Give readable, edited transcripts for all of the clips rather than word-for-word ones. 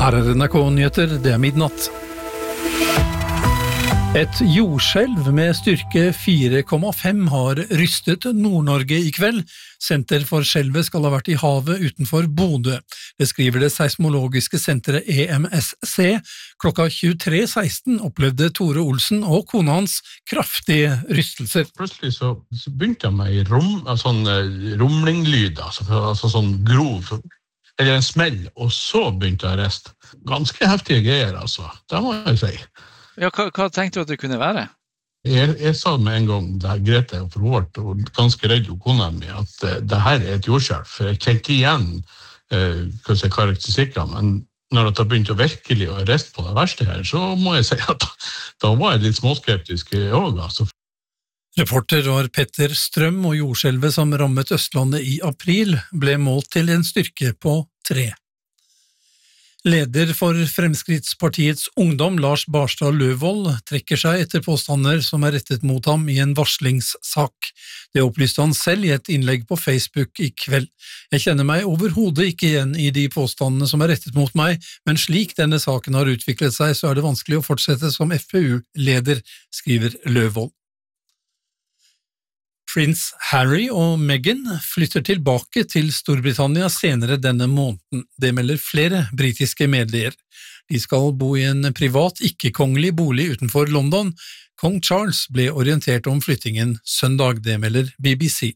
Her NRK-nyheter, det midnatt. Et jordskjelv med styrke 4,5 har rystet Nord-Norge i kveld. Senter for skjelvet skal ha vært i havet utenfor Bodø. Det skriver det seismologiske senteret EMSC. Klokka 23.16 opplevde Tore Olsen og kona hans kraftige rystelser. Plutselig så begynte jeg med sånn rumlinglyd, altså sånn grov, eller en smell, og så begynte jeg å riste. Ganske heftige greier, altså. Det må jeg si. Ja, hva tenkte du at det kunne være? Jeg sa med en gang, da Grete og forhårt, og ganske redd jo kona mi, at det her et jordskjelv, for jeg kjente igjen karakteristikker, men når det begynte å virkelig å riste på det verste her, så må jeg si at da var jeg litt småskeptisk også, altså. Reporter var Petter Strøm, og jordskjelvet som rammet Østlandet i april ble målt til en styrke på 3. Leder for Fremskrittspartiets ungdom, Lars Barstad Løvold, trekker seg etter påstander som rettet mot ham i en varslingssak. Det opplyste han selv i et innlegg på Facebook i kveld. Jeg kjenner meg overhodet ikke igjen i de påstandene som rettet mot meg, men slik denne saken har utviklet seg, så det vanskelig å fortsette som FPU-leder, skriver Løvold. Prins Harry og Meghan flytter tilbake til Storbritannia senere denne måneden. Det melder flere britiske medier. De skal bo i en privat, ikke-kongelig bolig utenfor London. Kong Charles ble orientert om flyttingen søndag, det melder BBC.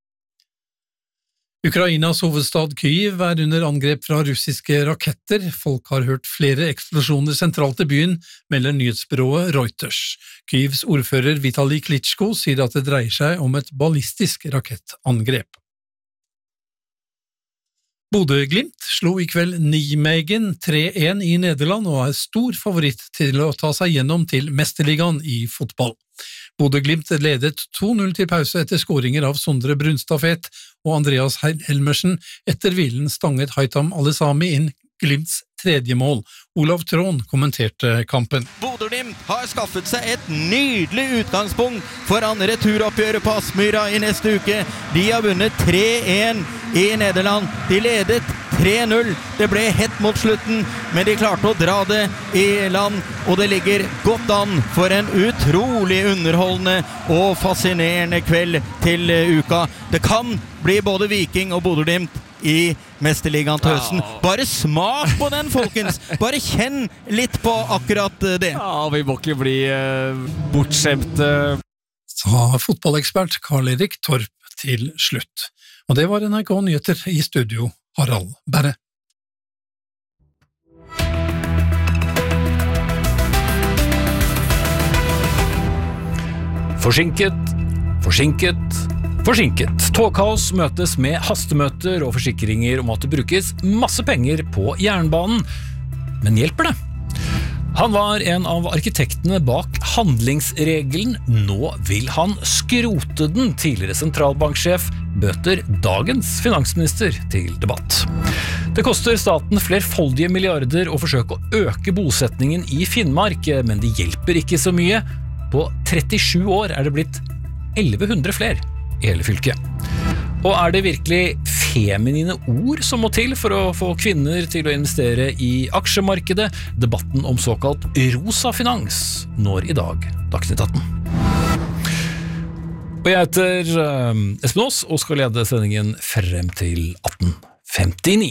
Ukrainas hovedstad Kyiv under angrep fra russiske raketter. Folk har hørt flere eksplosjoner sentralt i byen, melder nyhetsbyrået Reuters. Kyivs ordfører Vitali Klitschko sier at det dreier seg om et ballistisk rakettangrep. Bodø/Glimt slo i kveld Nijmegen 3-1 i Nederland og stor favoritt til å ta seg gjennom til Mesterligaen i fotball. Bodø/Glimt ledet 2-0 til pause etter skåringer av Sondre Brunstafet og Andreas Helmersen. Etter hvilen stanget Haitham Alesami inn Glimts tredje mål. Olav Trån kommenterte kampen. Bodø/Glimt har skaffet seg et nydelig utgangspunkt foran returoppgjøret på Aspmyra i neste uke. De har vunnet 3-1 i Nederland. De ledet 3-0. Det ble hett mot slutten, men de klarte å dra det i land, og det ligger godt an for en utrolig underholdende og fascinerende kveld til uka. Det kan bli både Viking og Bodø/Glimt i Mesterligaen til høsten. Bare smak på den, folkens! Bare kjenn litt på akkurat det. Ja, vi må ikke bli bortskjemte. Sa fotballekspert Karl-Erik Torp til slutt. Og det var NRK Nyheter, i studio Harald Berre. Forsinket. Togkaos møtes med hastemøter og forsikringer om at det brukes masse penger på jernbanen. Men hjelper det? Han var en av arkitektene bak handlingsregelen. Nå vil han skrote den. Tidligere sentralbanksjef bøter dagens finansminister til debatt. Det koster staten flerfoldige milliarder å forsøke å øke bosetningen i Finnmark, men det hjelper ikke så mye. På 37 år det blitt 1100 flere i hele fylket. Og det virkelig feminine ord som må til for å få kvinner til å investere i aksjemarkedet? Debatten om såkalt rosa finans når i dag Dagsnytt 18. Og jeg heter Espen Aas og skal lede sendingen frem til 18:59.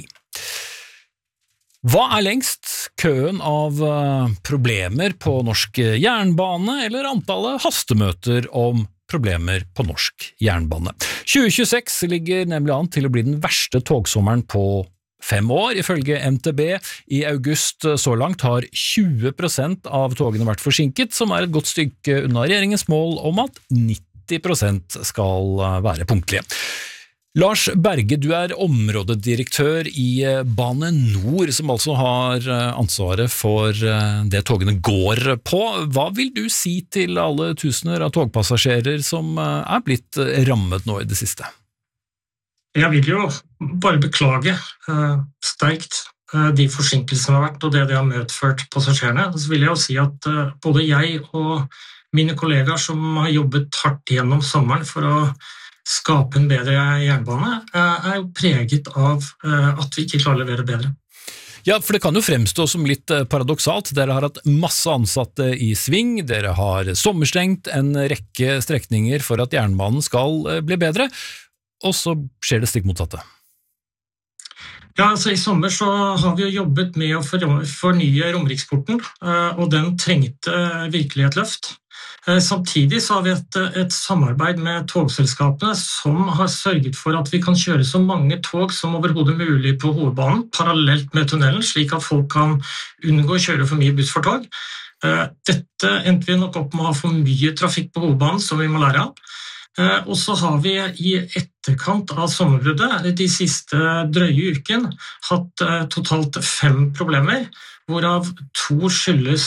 Hva lengst? Køen av problemer på norsk jernbane eller antallet hastemøter om problemer på norsk jernbane? 2026 ligger nemlig an til å bli den verste togsommeren på 5 år. Ifølge NTB i august så langt har 20% av togene vært forsinket, som et godt stykke unna regjeringens mål om at 90% skal være punktlige. Lars Berge, du områdedirektør i Bane Nor, som altså har ansvaret for det togene går på. Hva vil du si til alle tusener av togpassasjerer som blitt rammet nå i det siste? Jeg vil jo bare beklage sterkt de forsinkelsene som har vært, og det har medført passasjerene. Så vil jeg jo si at både jeg og mine kollegaer som har jobbet hardt gjennom sommeren for å skape en bedre jernbane, jo preget av at vi ikke klarer å levere bedre. Ja, for det kan jo fremstå som litt paradoksalt. Dere har hatt masse ansatte i sving, dere har sommerstengt en rekke strekninger for at jernbanen skal bli bedre, og så skjer det stikk motsatte. Ja, altså I sommer så har vi jo jobbet med å fornye Romeriksporten, og den trengte virkelig et løft. Samtidig så har vi et samarbeid med togselskapene som har sørget for at vi kan kjøre så mange tog som overhodet mulig på hovedbanen, parallelt med tunnelen, slik at folk kan unngå å kjøre for mye buss for tog. Dette endte vi nok opp med å ha for mye trafikk på hovedbanen, som vi må lære av. Og så har vi I etterkant av sommerbruddet, de siste drøye uken, hatt totalt 5 problemer, hvorav 2 skyldes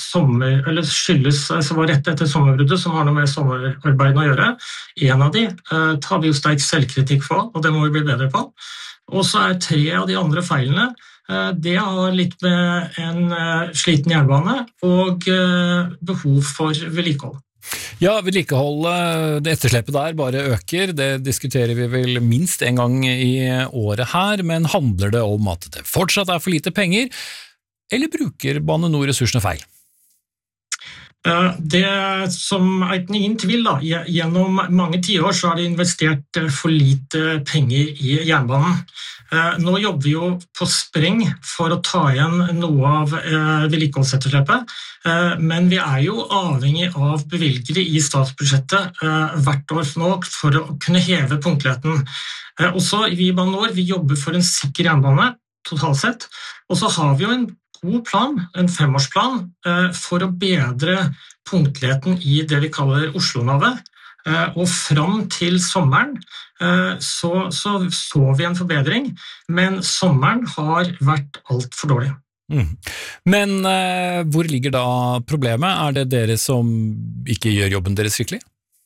så var rett etter sommerbruddet, som har noe med sommerarbeiden å gjøre. En av de tar vi jo sterk selvkritikk på, og det må vi bli bedre på. Og så 3 av de andre feilene, det har litt med en sliten jernbane og behov for vedlikehold. Ja, vedlikeholdet, det etterslepet der bare øker, det diskuterer vi vel minst en gang I året her, men handler det om at det fortsatt for lite penger, eller bruker Bane NOR ressursene feil? Det som ingen tvil da, gjennom mange tiår så har de investert for lite penger I jernbanen. Nå jobber vi jo på spreng for å ta igjen noe av vedlikeholdsetterslepet, men vi jo avhengig av bevilgere I statsbudsjettet hvert år nå for å kunne heve punktligheten. Også vi I Bane NOR, vi jobber for en sikker jernbane totalt sett, og så har vi jo en god plan, en 5-årsplan, for å bedre punktligheten I det vi kaller Oslo-navet. Og frem til sommeren så vi en forbedring, men sommeren har vært alt for dårlig. Men hvor ligger da problemet? Det dere som ikke gjør jobben deres skikkelig?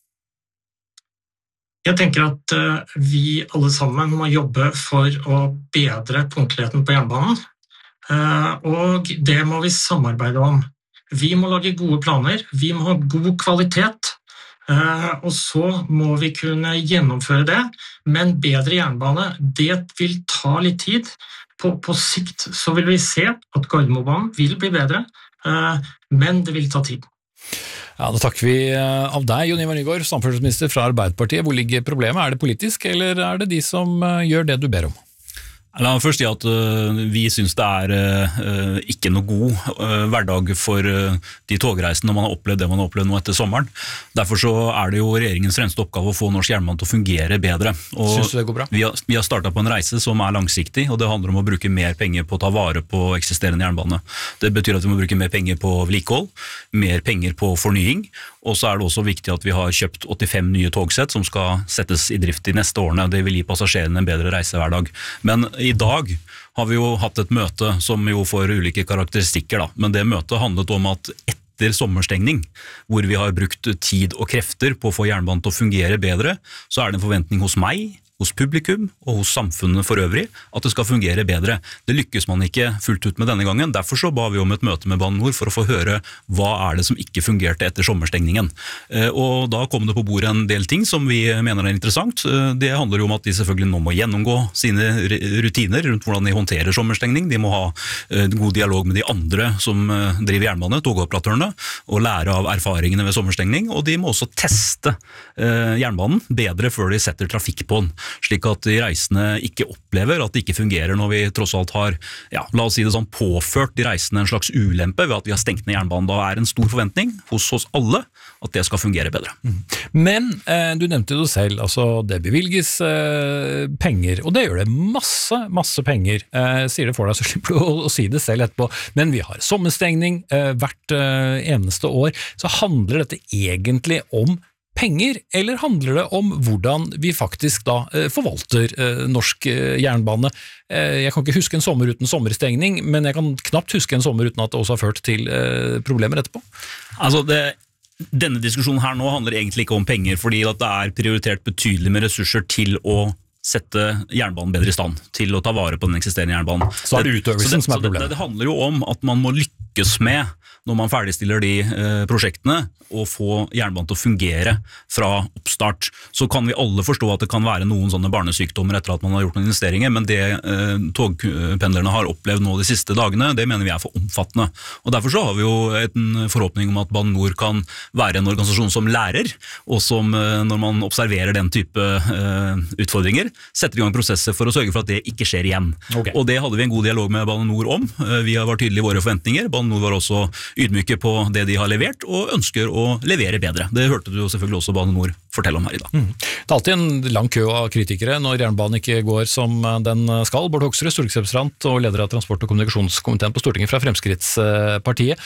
Jeg tenker at vi alle sammen må jobbe for å bedre punktligheten på jernbanen. Og det må vi samarbeide om. Vi må lage gode planer, vi må ha god kvalitet, og så må vi kunne gjennomføre det, men bedre jernbane, det vil ta litt tid. På sikt så vil vi se at Gardermobanen vil bli bedre, men det vil ta tid. Ja, da takker vi av deg, Jon Ivar Nygård, samferdselsminister fra Arbeiderpartiet. Hvor ligger problemet? Det politisk, eller det de som gjør det du ber om? La meg først si at vi synes det ikke noe god hverdag for de togreisene når man har opplevd det man har opplevd nå etter sommeren. Derfor så det jo regjeringens fremste oppgave å få norsk jernbane til å fungere bedre. Og synes du det går bra? Vi har startet på en reise som langsiktig, og det handler om å bruke mer penger på å ta vare på eksisterende jernbane. Det betyr at vi må bruke mer penger på vedlikehold, mer penger på fornying, og så det også viktig at vi har kjøpt 85 nye togsett som skal settes I drift de neste årene. Det vil gi passasjerene en bedre reise hver dag. Men I dag har vi jo hatt et møte som jo får ulike karakteristikker, da. Men det møtet handlet om at etter sommerstengning, hvor vi har brukt tid og krefter på å få jernbanen til å fungere bedre, så det en forventning hos meg, hos publikum og hos samfunnet for øvrig, at det skal fungere bedre. Det lykkes man ikke fullt ut med denne gangen. Derfor så ba vi om et møte med Bane NOR for å få høre hva det som ikke fungerte etter sommerstengningen. Og da kom det på bordet en del ting som vi mener interessant. Det handler jo om at de selvfølgelig nå må gjennomgå sine rutiner rundt hvordan de håndterer sommerstengning. De må ha god dialog med de andre som driver jernbane, togoperatørene, og lære av erfaringene ved sommerstengning, og de må også teste jernbanen bedre før de setter trafikk på den. Slik at de reisende ikke opplever at det ikke fungerer når vi tross alt har, ja, la oss si det sånn, påført de reisende en slags ulempe ved at vi har stengt ned jernbanen. Da en stor forventning hos alle at det skal fungere bedre. Men du nevnte det selv, altså det bevilges penger, og det gjør det masse penger. Sier det for deg, så slipper du å si det selv etterpå. Men vi har sommerstengning hvert eneste år, så handler dette egentlig om penger, eller handler det om hvordan vi faktisk da forvalter norsk jernbane? Jeg kan ikke huske en sommer uten sommerstengning, men jeg kan knapt huske en sommer uten at det også har ført til problemer etterpå. Altså denne diskusjonen her nå handler egentlig ikke om penger, fordi at det prioritert betydelig med ressurser til å sette jernbanen bedre I stand, til å ta vare på den eksisterende jernbanen. Så det utøvelsen som problemet. Det handler jo om at man må lykkes lykkes med når man ferdigstiller de prosjektene og få jernbanen til å fungere fra oppstart. Så kan vi alle forstå at det kan være noen sånne barnesykdommer etter at man har gjort noen investeringer, men det togpendlerne har opplevd nå de siste dagene, det mener vi for omfattende. Og derfor så har vi jo en forhåpning om at Bane NOR kan være en organisasjon som lærer, og som når man observerer den type utfordringer, setter i gang prosesser for å sørge for at det ikke skjer igjen. Okay. Og det hadde vi en god dialog med Bane NOR om. Vi har vært tydelige i våre forventninger. Bane NOR var også ydmyke på det de har levert, og ønsker å levere bedre. Det hørte du jo selvfølgelig også Bane NOR fortelle om her i dag. Det alltid en lang kø av kritikere når jernbanen ikke går som den skal. Bård Hoksrud, stortingsrepresentant og leder av transport- og kommunikasjonskomiteen på Stortinget fra Fremskrittspartiet.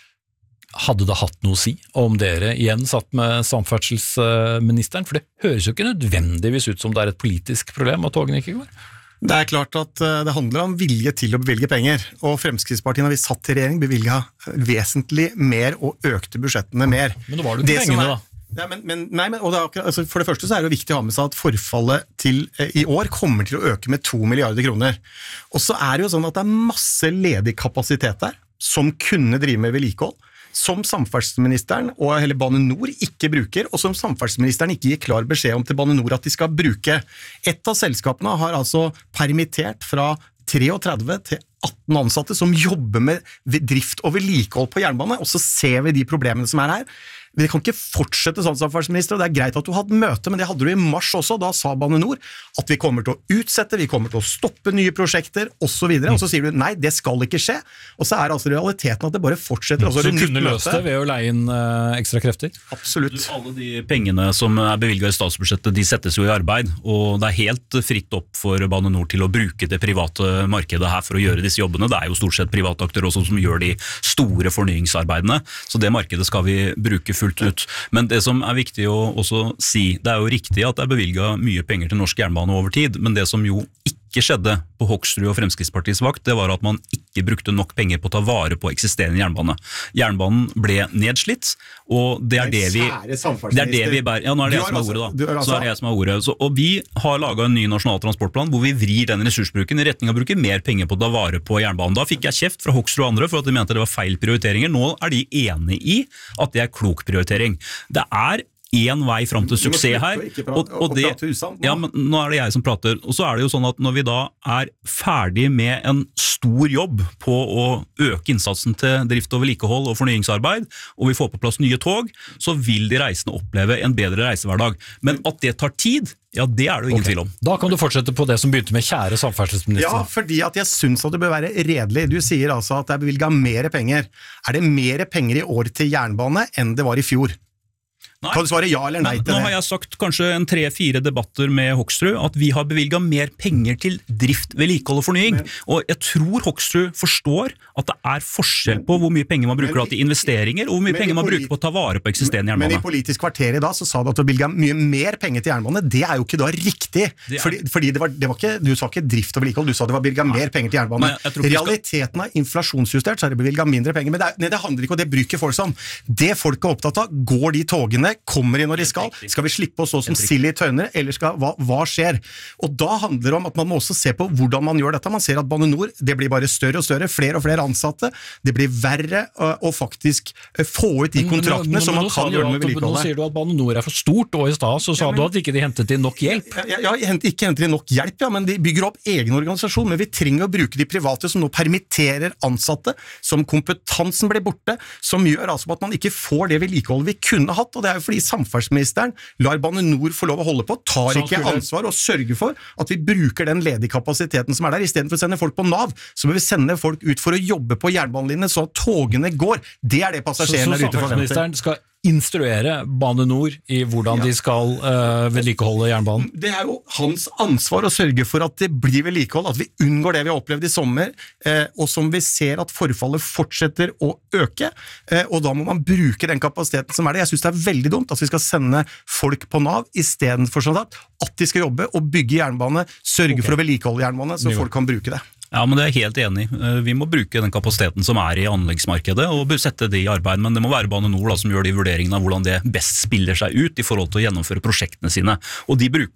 Hadde det hatt noe å si om dere igjen satt med samferdselsministeren? For det høres jo ikke nødvendigvis ut som det et politisk problem at togene ikke går. Det klart at det handler om vilje til å bevilge penger, og Fremskrittspartiet når vi satt i regjering bevilget vesentlig mer og økte budsjettene mer. Men nå var det ikke pengene da. Ja, altså for det første så det jo viktig å ha med seg at forfallet til i år kommer til å øke med 2 milliarder kroner. Og så det jo sånn at det masse ledig kapasitet der, som kunne drive med vedlikehold, som samferdselsministeren og hele Bane NOR ikke bruker, og som samferdselsministeren ikke gir klar beskjed om til Bane NOR at de skal bruke. Et av selskapene har altså permittert fra 33 til 18 ansatte som jobber med drift og vedlikehold på jernbane, og så ser vi de problemene som her. Vi kan ikke fortsette sånn, samferdselsminister, og det greit at du hadde møte, men det hadde du i mars også, da sa Bane NOR at vi kommer til å utsette, vi kommer til å stoppe nye prosjekter, og så videre, og så sier du, nei, det skal ikke skje, og så altså realiteten at det bare fortsetter. Så du kunne løst det ved å leie inn ekstra krefter? Absolutt. Alle de pengene som bevilget i statsbudsjettet, de settes jo i arbeid, og det helt fritt opp for Bane NOR til å bruke det private markedet her for å gjøre disse jobbene. Det jo stort sett private aktører også som gjør de store fornyingsarbeidene, så det markedet skal vi bruke fullt ut. Men det som viktig å også si, det jo riktig at det bevilget mye penger til norsk jernbane over tid, men det som jo ikke skjedde på Hoksrud og Fremskrittspartiets vakt, det var at man ikke brukte nok penger på å ta vare på eksisterende jernbane. Jernbanen ble nedslitt, og det det vi bærer. Ja, nå det jeg som har ordet da. Så det jeg som har ordet. Og vi har laget en ny nasjonal transportplan hvor vi vrir den ressursbruken i retning av å bruke mer penger på å ta vare på jernbanen. Da fikk jeg kjeft fra Hoksrud og andre for at de mente det var feil prioriteringer. Nå de enig i at det klok prioritering. Det en vei frem til suksess her, og det, ja, men nå det jeg som prater, og så det jo sånn at når vi da ferdig med en stor jobb på å øke innsatsen til drift og vedlikehold og fornyingsarbeid, og vi får på plass nye tog, så vil de reisende oppleve en bedre reisehverdag. Men at det tar tid, ja, det det jo ingen tvil om. Da kan du fortsette på det som begynte med kjære samferdselsminister. Ja, fordi at jeg synes at det bør være redelig. Du sier altså at det bevilget mer penger. Det mer penger i år til jernbane enn det var i fjor? Nei. Kan du svare ja eller nei til det? Nå har jeg sagt kanskje 3-4 debatter med Hoksrud at vi har bevilget mer penger til drift, vedlikehold og fornying. Og jeg tror Hoksrud forstår at det forskjell på hvor mye penger man bruker til investeringer og hvor mye penger man bruker på å ta vare på eksisterende jernbane. Men i Politisk kvarter i dag så sa du at du bevilget mye mer penger til jernbane. Det jo ikke da riktig. Fordi det var ikke, du sa ikke drift og vedlikehold, du sa det var bevilget mer penger til jernbane. Realiteten inflasjonsjustert, så det bevilget mindre penger. Men det handler ikke om det bruker folk som. Det folk opptatt av, går de togene, kommer inn når de skal vi slippe å stå som sild i tøyner, eller hva skjer? Og da handler det om at man må også se på hvordan man gjør dette. Man ser at Bane NOR, det blir bare større og større, flere og flere ansatte, det blir verre å faktisk få ut de kontraktene som man kan gjøre med vedlikeholdet. Nå sier du at Bane NOR for stort, og i sted så sa du at ikke de hentet inn nok hjelp. Ja, ikke hentet inn nok hjelp, ja, men de bygger opp egen organisasjon, men vi trenger å bruke de private som nå permitterer ansatte, som kompetansen blir borte, som gjør altså at man ikke får det vedlikeholdet vi kunne hatt, og det jo fordi samferdselsministeren lar Bane NOR få lov å holde på, tar ikke ansvar og sørger for at vi bruker den ledige kapasiteten som der. I stedet for å sende folk på NAV, så må vi sende folk ut for å jobbe på jernbanelinjene så at togene går. Det det passasjerene ute forventer. Så samferdselsministeren skal instruere Bane NOR i hvordan de skal vedlikeholde jernbanen? Det jo hans ansvar å sørge for at det blir vedlikehold, at vi unngår det vi har opplevd i sommer, og som vi ser at forfallet fortsetter å øke, og da må man bruke den kapasiteten som det. Jeg synes det veldig dumt at vi skal sende folk på NAV i stedet for sånn at de skal jobbe og bygge jernbane, sørge for å vedlikeholde jernbane, så folk kan bruke det. Ja, men det jeg helt enig i. Vi må bruke den kapasiteten som i anleggsmarkedet og sette det i arbeid, men det må være Bane NOR som gjør de vurderingene av hvordan det best spiller seg ut i forhold til å gjennomføre prosjektene sine. Og de bruker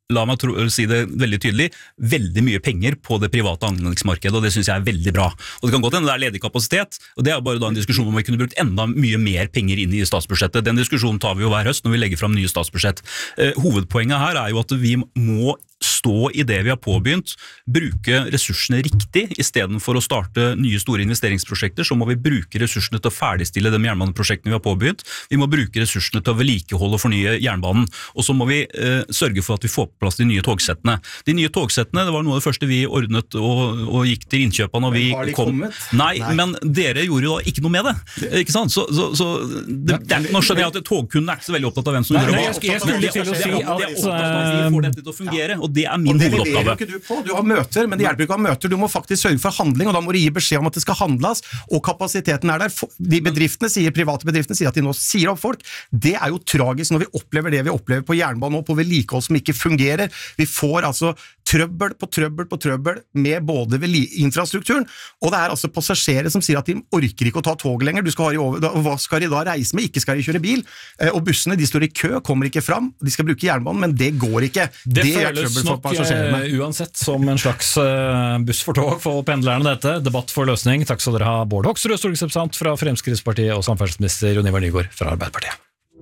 la meg si det veldig tydelig, veldig mye penger på det private anleggsmarkedet, og det synes jeg veldig bra. Og det kan godt hende det ledig kapasitet, og det bare da en diskusjon om vi kunne brukt enda mye mer penger inn i statsbudsjettet. Den diskusjonen tar vi jo hver høst når vi legger fram nye statsbudsjett. Hovedpoenget her jo at vi må stå i det vi har påbegynt, bruke ressursene riktig, I stedet for å starte nye store investeringsprosjekter, så må vi bruke ressursene til å ferdigstille de jernbaneprosjektene vi har påbegynt. Vi må bruke ressursene til å vedlikeholde og fornye jernbanen, og så må vi sørge for at vi får på plass de nye togsettene. De nye togsettene, det var noe av det første vi ordnet og gikk til innkjøpene når vi kom. Nei, men dere gjorde jo da ikke noe med det, ikke sant? Så nå skjønner jeg at togkunden ikke så veldig opptatt av hvem som gjør det. Jeg skulle til å si at vi får dette til å fungere, og det min hovedoppgave. Du har møter, men det hjelper ikke å ha møter. Du må faktisk sørge for handling, og da må du gi beskjed om at det skal handles, og kapasiteten der. De private bedriftene sier at de nå sier opp folk. Det jo tragisk når vi opplever det vi opplever på jernbanen og på vedlikehold som ikke fungerer. Vi får altså trøbbel på trøbbel med både infrastrukturen, og det altså passasjerer som sier at de orker ikke å ta tog lenger. Hva skal de da reise med? Ikke skal de kjøre bil, og bussene de står i kø, kommer ikke fram. De skal bruke jernbanen, men det går ikke. Det trøbbel for passasjerene. Uansett som en slags buss for tog for pendlerne dette. Debatt for løsning. Takk skal dere ha, Bård Hoksrud, stortingsrepresentant fra Fremskrittspartiet og samferdselsminister Jon Ivar Nygård fra Arbeiderpartiet.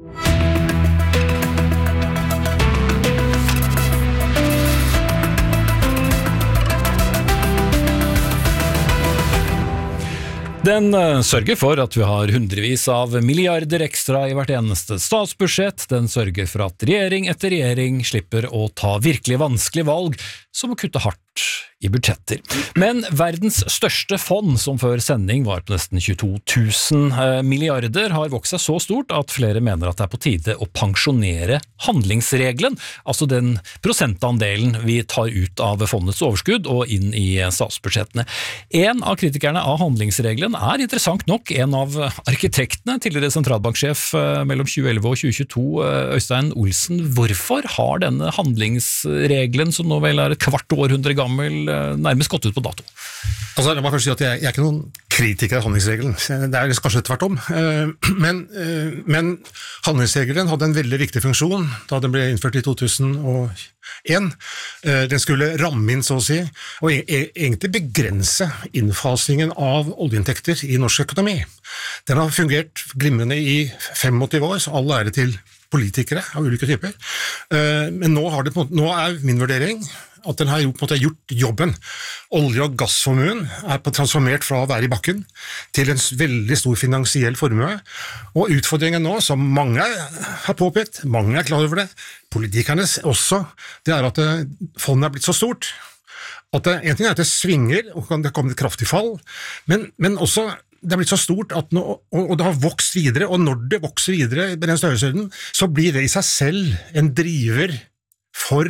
Den sørger for at vi har hundrevis av milliarder ekstra I hvert eneste statsbudsjett. Den sørger for at regjering etter regjering slipper å ta virkelig vanskelige valg, som å kutte hardt I budsjetter. Men verdens største fond, som før sending var på nesten 22 000 milliarder, har vokst seg så stort at flere mener at det på tide å pensjonere handlingsregelen, altså den prosentandelen vi tar ut av fondets overskudd og inn I statsbudsjettene. En av kritikerne av handlingsregelen interessant nok en av arkitektene, tidligere sentralbanksjef mellom 2011 og 2022, Øystein Olsen. Hvorfor har denne handlingsregelen, som nå vel et kvart århundre gammel, nærmest gått ut på dato? Altså, jeg må først si at jeg ikke noen kritiker av handlingsregelen. Det kanskje tvert om. Men handlingsregelen hadde en veldig viktig funksjon da den ble innført I 2001. Den skulle ramme inn, så å si, og egentlig begrense innfasingen av oljeinntekter I norsk økonomi. Den har fungert glimrende I 85 år, så all ære til politikere av ulike typer. Men nå min vurdering at den har gjort jobben. Olje- og gassformuen transformert fra å være I bakken til en veldig stor finansiell formue, og utfordringen nå, som mange har påpekt, mange klar over det, politikerne også, det at fondet blitt så stort, at en ting at det svinger, og det kommer et kraftig fall, men også det har blitt så stort at og det har vokst videre, og når det vokser videre med den størrelsesorden, så blir det I seg selv en driver for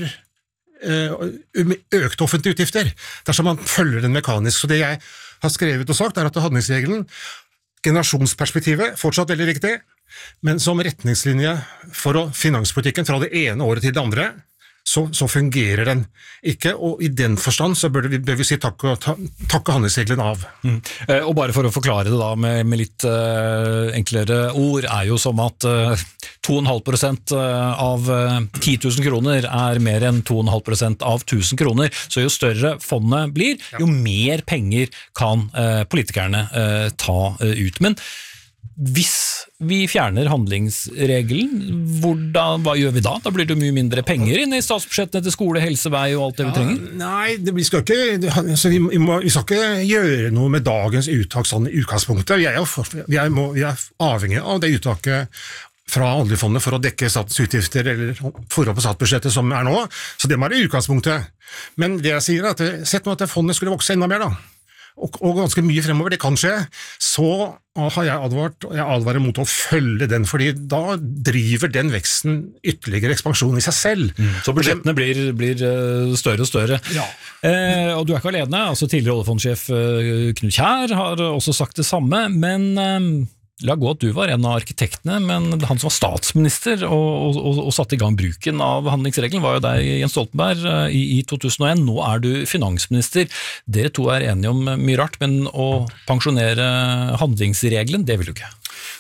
økte offentlige utgifter, dersom man følger den mekanisk. Så det jeg har skrevet og sagt at handlingsregelen, generasjonsperspektivet, fortsatt veldig riktig, men som retningslinje for finanspolitikken fra det ene året til det andre, så fungerer den ikke, og I den forstand så bør vi si takke handlingsregelen av. Og bare for å forklare det da med litt enklere ord, jo som at 2,5% av 10 000 kroner mer enn 2,5% av 1000 kroner, så jo større fondet blir, jo mer penger kan politikerne ta ut. Men hvis vi fjerner handlingsregelen, hva gjør vi da? Da blir det mye mindre penger inne I statsbudsjettene til skole, helsevei og alt det vi trenger. Nei, vi skal ikke gjøre noe med dagens uttak sånn I utgangspunktet. Vi er avhengig av det uttaket fra oljefondet for å dekke statens utgifter eller forhold på statsbudsjettet som nå, så det må være utgangspunktet. Men det jeg sier at sett nå at fondet skulle vokse enda mer da, og ganske mye fremover, det kan skje, så har jeg advart, og jeg advarer mot å følge den, fordi da driver den veksten ytterligere ekspansjon I seg selv. Så budsjettene blir større og større. Ja. Og du ikke alene, altså tidligere oljefondsjef Knut Kjær har også sagt det samme, men la gå at du var en av arkitektene, men han som var statsminister og satte I gang bruken av handlingsregelen var jo deg, Jens Stoltenberg, I 2001. Nå du finansminister. Dere to enige om mye rart, men å pensjonere handlingsregelen, det vil du ikke.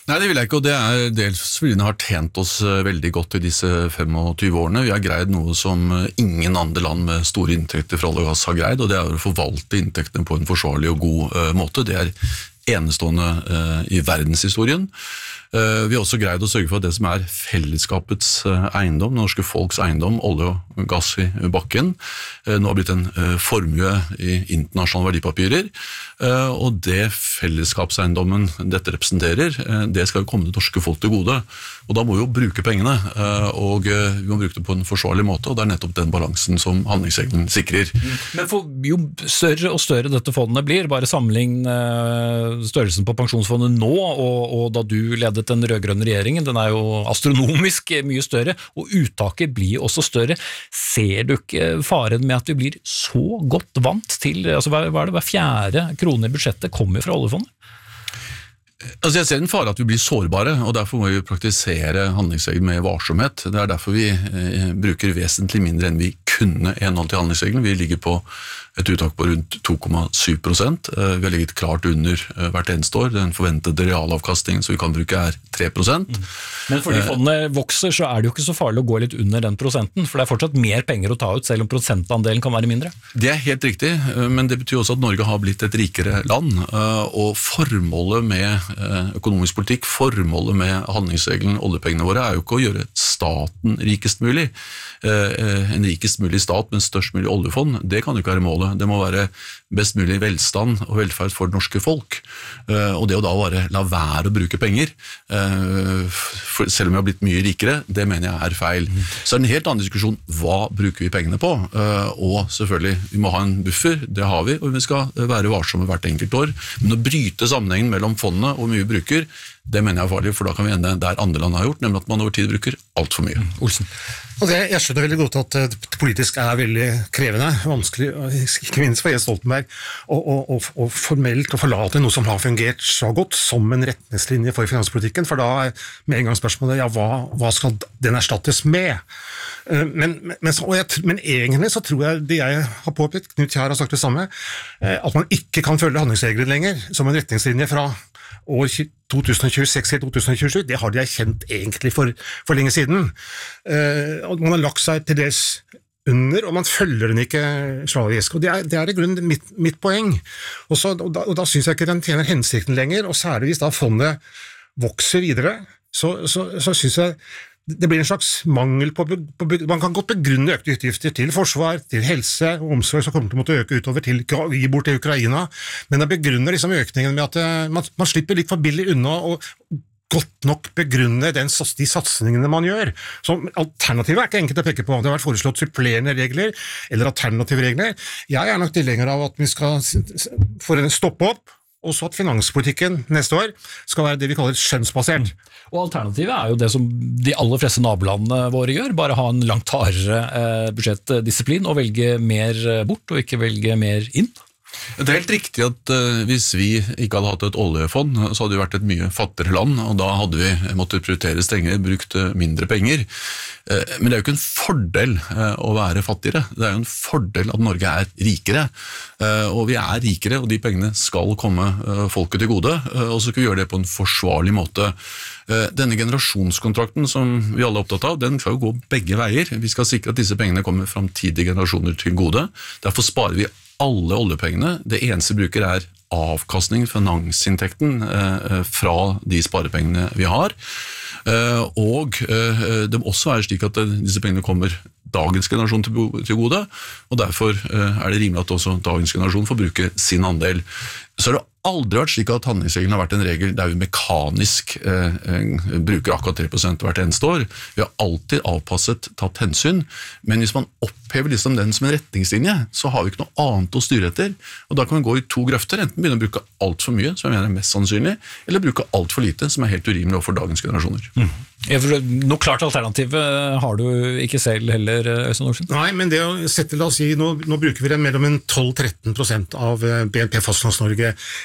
Nei, det vil jeg ikke, og det dels fordi den har tjent oss veldig godt i disse 25 årene. Vi har greid noe som ingen andre land med store inntekter fra olje og gass har greid, og det å forvalte inntektene på en forsvarlig og god måte. Det enestående i verdenshistorien. Vi har også greid å sørge for at det som fellesskapets eiendom, det norske folks eiendom, olje og gass i bakken, nå har blitt en formue i internasjonale verdipapirer, og det fellesskapseiendommen dette representerer, det skal jo komme det norske folk til gode, og da må vi jo bruke pengene, og vi må bruke det på en forsvarlig måte, og det nettopp den balansen som handlingsregelen sikrer. Men for jo større og større dette fondet blir, bare sammenlign størrelsen på pensjonsfondet nå, og da du ledet den rødgrønne regjeringen, den jo astronomisk mye større, og uttaket blir også større. Ser du ikke faren med at vi blir så godt vant til, altså hva det, hver fjerde krone i budsjettet kommer fra oljefondet? Altså jeg ser en fare at vi blir sårbare, og derfor må vi praktisere handlingsregelen med varsomhet. Det derfor vi bruker vesentlig mindre enn vi kunne i henhold til handlingsregelen. Vi ligger på et uttak på rundt 2,7%. Vi har ligget klart under hvert eneste år. Den forventede realavkastningen som vi kan bruke 3%. Men fordi fondet vokser, så det jo ikke så farlig å gå litt under den prosenten, for det fortsatt mer penger å ta ut, selv om prosentandelen kan være mindre. Det helt riktig, men det betyr også at Norge har blitt et rikere land, og formålet med økonomisk politikk, formålet med handlingsregelen, oljepengene våre, jo ikke å gjøre staten rikest mulig. En rikest mulig stat med størst mulig oljefond, det kan jo ikke være målet. Det må være best mulig velstand og velferd for det norske folk. Og det å da bare la være å bruke penger, selv om vi har blitt mye rikere, det mener jeg feil. Så det en helt annen diskusjon, hva bruker vi pengene på? Og selvfølgelig, vi må ha en buffer, det har vi, og vi skal være varsomme hvert enkelt år. Men å bryte sammenhengen mellom fondene og hvor mye vi bruker, det mener jeg farlig, for da kan vi ende der andre land har gjort, nemlig at man over tid bruker alt for mye. Olsen? Altså, jeg skjønner veldig godt at det politisk veldig krevende, vanskelig, ikke minst for Jens Stoltenberg, og formelt å forlate noe som har fungert så godt som en retningslinje for finanspolitikken, for da med en gang spørsmålet, hva skal den erstattes med? Men egentlig så tror jeg det jeg har påpekt, Knut Kjær har sagt det samme, at man ikke kan følge handlingsregler lenger som en retningslinje fra år 2026 til 2027, det har de kjent egentlig for lenge siden. Og man har lagt seg til dels under, og man følger den ikke slavisk. Og det i grunnen mitt poeng. Og da synes jeg ikke den tjener hensikten lenger, og særlig hvis da fondet vokser videre, så synes jeg det blir en slags mangel på man kan godt begrunne økte utgifter til forsvar, til helse og omsorg som kommer til å måtte øke utover til gi bort til Ukraina, men det begrunner liksom økningen med at man slipper litt for billig unna og godt nok begrunne de satsningene man gjør. Så alternativet ikke enkelt å peke på. Det har vært foreslått supplerende regler eller alternative regler. Jeg nok tilhenger av at vi skal stoppe opp, og så at finanspolitikken neste år skal være det vi kaller skjønnsbasert. Og alternativet jo det som de aller fleste nabolandene våre gjør, bare ha en langt hardere budsjettdisiplin og velge mer bort og ikke velge mer inn. Det helt riktig at hvis vi ikke hadde hatt et oljefond, så hadde vi vært et mye fattigere land, og da hadde vi måttet prioritere strengere, brukt mindre penger. Men det jo ikke en fordel å være fattigere, det jo en fordel at Norge rikere, og vi rikere, og de pengene skal komme folket til gode, og så skal vi gjøre det på en forsvarlig måte. Denne generasjonskontrakten som vi alle opptatt av, den skal jo gå begge veier. Vi skal sikre at disse pengene kommer fremtidige generasjoner til gode, derfor sparer vi alle oljepengene. Det eneste vi bruker avkastning, finansinntekten fra de sparepengene vi har. Og det må også være slik at disse pengene kommer dagens generasjon til gode, og derfor det rimelig at også dagens generasjon får bruke sin andel. Så det aldri vært slik at handlingsregelen har vært en regel der vi mekanisk bruker akkurat 3% hvert eneste år. Vi har alltid avpasset, tatt hensyn, men hvis man opphever liksom den som en retningslinje, så har vi ikke noe annet å styre etter, og da kan vi gå i to grøfter, enten begynne å bruke alt for mye, som jeg mener mest sannsynlig, eller bruke alt for lite, som helt urimelig overfor dagens generasjoner. Noe klart alternativ har du ikke selv heller, Øystein Olsen? Nei, men det å sette, la oss si, nå bruker vi det mellom 12-13% av BNP Fastlands-Norge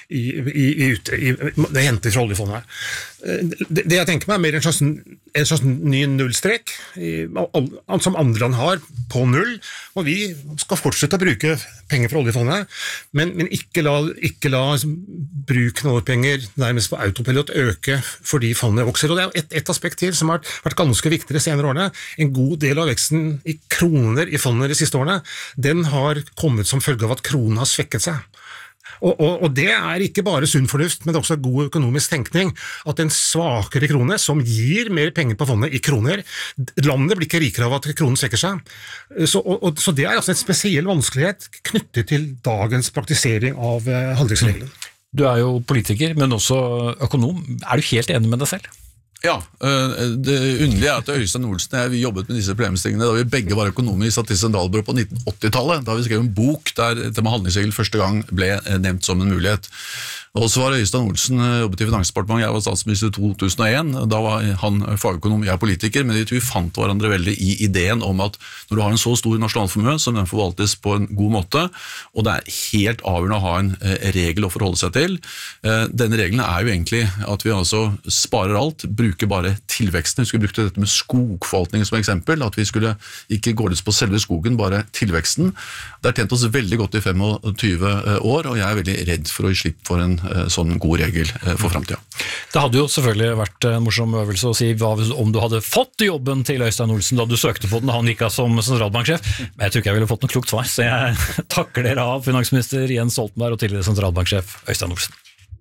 det henter fra oljefondet her. Det jeg tenker meg er mer en slags ny nullstrek, som andre land har, på null, og vi skal fortsette å bruke penger fra oljefondet, men ikke la bruken av penger nærmest på autopilot øke fordi fondet vokser. Og det er et aspekt til som har vært ganske viktig de senere årene. En god del av veksten i kroner i fondet de siste årene, den har kommet som følge av at kronen har svekket seg. Og det er ikke bare sunn fornuft, men det er også god økonomisk tenkning, at en svakere krone, som gir mer penger på fondet i kroner, landet blir ikke rikere av at kronen svekker seg. Så det er altså en spesiell vanskelighet knyttet til dagens praktisering av handlingsregelen. Du er jo politiker, men også økonom. Er du helt enig med deg selv? Ja, det underlige er at Øystein Olsen og jeg jobbet med disse problemstillingene da vi begge var økonomer i Statistisk sentralbyrå på 1980-tallet, da vi skrev en bok der dette med handlingsregel første gang ble nevnt som en mulighet. Og så var Øystein Olsen jobbet i Finansdepartementet, jeg var statsminister i 2001, da var han fagøkonom, jeg politiker, men vi fant hverandre veldig i ideen om at når du har en så stor nasjonalformue som den forvaltes på en god måte, og det er helt avgjørende å ha en regel å forholde seg til. Denne regelen er jo egentlig at vi altså sparer alt, bruker bare tilveksten. Vi skulle brukt dette med skogforvaltning som eksempel, at vi skulle ikke gå løs på selve skogen, bare tilveksten. Det har tjent oss veldig godt i 25 år, og jeg er veldig redd for å gi slipp for en sånn god regel for fremtiden. Det hadde jo selvfølgelig vært en morsom øvelse å si om du hadde fått jobben til Øystein Olsen da du søkte på den, da han gikk av som sentralbanksjef, men jeg tror ikke jeg ville fått noe klokt svar, så jeg takker dere av finansminister Jens Stoltenberg og tidligere sentralbanksjef Øystein Olsen.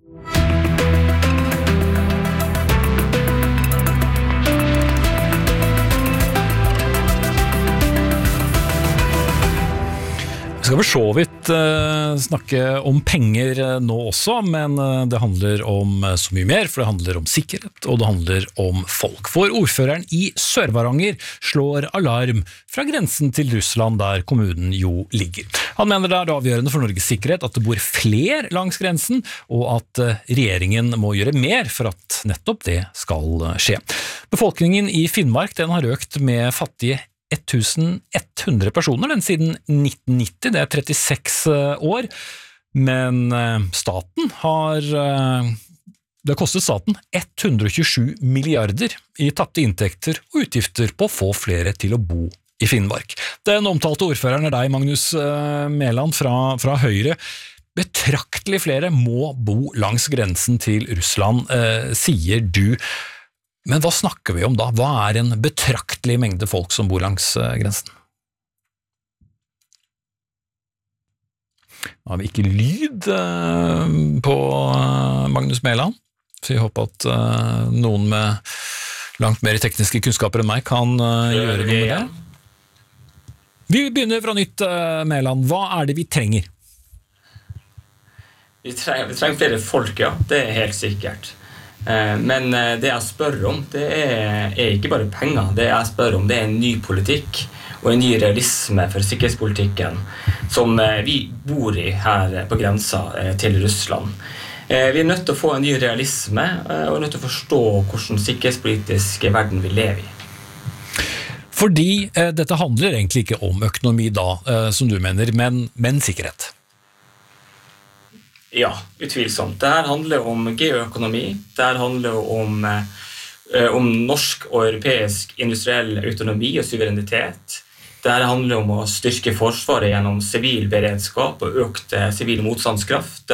Vi skal for så vidt snakke om penger nå også, men det handler om så mye mer, for det handler om sikkerhet, og det handler om folk. For ordføreren i Sør-Varanger slår alarm fra grensen til Russland, der kommunen jo ligger. Han mener det er avgjørende for Norges sikkerhet at det bor flere langs grensen, og at regjeringen må gjøre mer for at nettopp det skal skje. Befolkningen i Finnmark den har økt med fattige 1100 personer den siden 1990, det er 36 år, men staten har det kostet staten 127 milliarder i tapte inntekter og utgifter på å få flere til å bo i Finnmark. Den omtalte ordføreren er deg, Magnus Mæland fra Høyre. Betraktelig flere må bo langs grensen til Russland, sier du. Men hva snakker vi om da? Hva er en betraktelig mengde folk som bor langs grensen? Nå har vi ikke lyd på Magnus Mæland, så jeg håper at noen med langt mer tekniske kunnskaper enn meg kan gjøre noe med det. Vi begynner fra nytt, Mæland. Hva er det vi trenger? Vi trenger flere folk, ja. Det er helt sikkert. Men det jeg spør om, det er ikke bare penger. Det jeg spør om, det er en ny politikk og en ny realisme for sikkerhetspolitikken som vi bor i her på grensa til Russland. Vi er nødt til å få en ny realisme og nødt til å forstå hvordan sikkerhetspolitisk verden vi lever i. Fordi dette handler egentlig ikke om økonomi da, som du mener, men sikkerhet. Ja, utvilsomt. Dette handler om geoøkonomi, dette handler om norsk og europeisk industriell autonomi og suverenitet. Dette handler om å styrke forsvaret gjennom sivil beredskap og økt sivil motstandskraft.